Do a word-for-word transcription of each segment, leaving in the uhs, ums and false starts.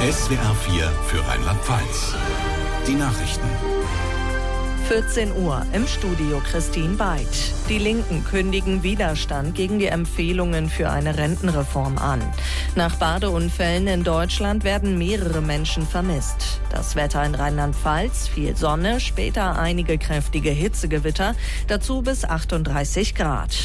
S W R vier für Rheinland-Pfalz. Die Nachrichten. vierzehn Uhr, im Studio Christine Weid. Die Linken kündigen Widerstand gegen die Empfehlungen für eine Rentenreform an. Nach Badeunfällen in Deutschland werden mehrere Menschen vermisst. Das Wetter in Rheinland-Pfalz, viel Sonne, später einige kräftige Hitzegewitter, dazu bis achtunddreißig Grad.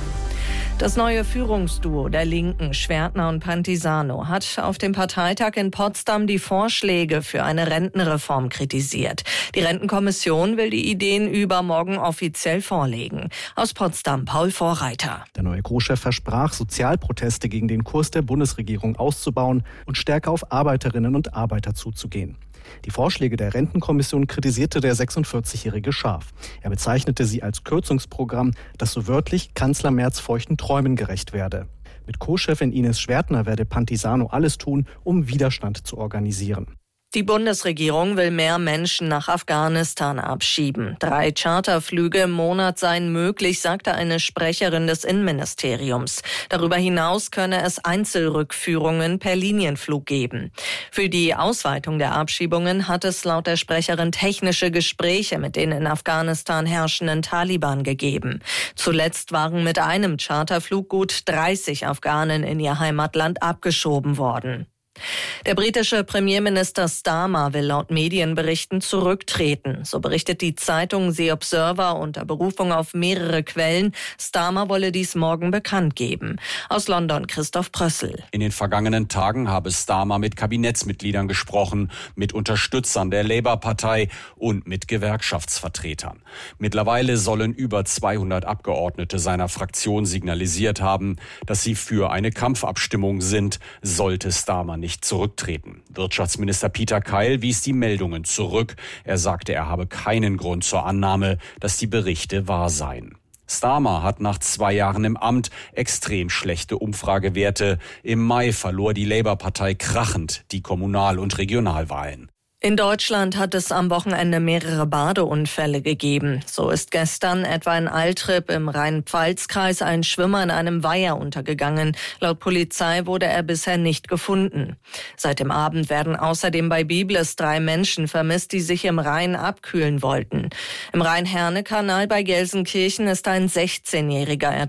Das neue Führungsduo der Linken, Schwertner und Pantisano, hat auf dem Parteitag in Potsdam die Vorschläge für eine Rentenreform kritisiert. Die Rentenkommission will die Ideen übermorgen offiziell vorlegen. Aus Potsdam Paul Vorreiter. Der neue Co-Chef versprach, Sozialproteste gegen den Kurs der Bundesregierung auszubauen und stärker auf Arbeiterinnen und Arbeiter zuzugehen. Die Vorschläge der Rentenkommission kritisierte der sechsundvierzigjährige scharf. Er bezeichnete sie als Kürzungsprogramm, das so wörtlich Kanzler Merz feuchten Träumen gerecht werde. Mit Co-Chefin Ines Schwertner werde Pantisano alles tun, um Widerstand zu organisieren. Die Bundesregierung will mehr Menschen nach Afghanistan abschieben. Drei Charterflüge im Monat seien möglich, sagte eine Sprecherin des Innenministeriums. Darüber hinaus könne es Einzelrückführungen per Linienflug geben. Für die Ausweitung der Abschiebungen hat es laut der Sprecherin technische Gespräche mit den in Afghanistan herrschenden Taliban gegeben. Zuletzt waren mit einem Charterflug gut dreißig Afghanen in ihr Heimatland abgeschoben worden. Der britische Premierminister Starmer will laut Medienberichten zurücktreten. So berichtet die Zeitung The Observer unter Berufung auf mehrere Quellen. Starmer wolle dies morgen bekannt geben. Aus London Christoph Prössel. In den vergangenen Tagen habe Starmer mit Kabinettsmitgliedern gesprochen, mit Unterstützern der Labour-Partei und mit Gewerkschaftsvertretern. Mittlerweile sollen über zweihundert Abgeordnete seiner Fraktion signalisiert haben, dass sie für eine Kampfabstimmung sind, sollte Starmer nicht nicht zurücktreten. Wirtschaftsminister Peter Keil wies die Meldungen zurück. Er sagte, er habe keinen Grund zur Annahme, dass die Berichte wahr seien. Starmer hat nach zwei Jahren im Amt extrem schlechte Umfragewerte. Im Mai verlor die Labour-Partei krachend die Kommunal- und Regionalwahlen. In Deutschland hat es am Wochenende mehrere Badeunfälle gegeben. So ist gestern etwa in Altrip im Rhein-Pfalz-Kreis ein Schwimmer in einem Weiher untergegangen. Laut Polizei wurde er bisher nicht gefunden. Seit dem Abend werden außerdem bei Biblis drei Menschen vermisst, die sich im Rhein abkühlen wollten. Im Rhein-Herne-Kanal bei Gelsenkirchen ist ein sechzehnjähriger